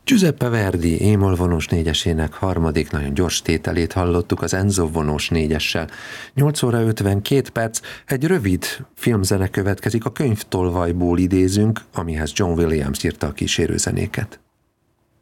Giuseppe Verdi émol vonós négyesének harmadik nagyon gyors tételét hallottuk az Enzo vonós négyessel. 8 óra 52 perc, egy rövid filmzene következik, a könyvtolvajból idézünk, amihez John Williams írta a kísérőzenéket.